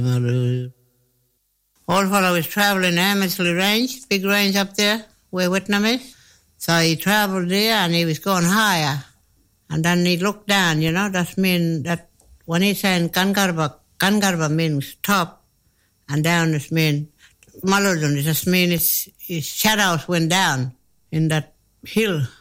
Old fellow was travelling Amersley Range, big range up there where Whitnam is. So he travelled there and he was going higher. And then he looked down, that means that when he's saying Kangarba means top and down is mean Maludun, it just means his shadows went down in that hill.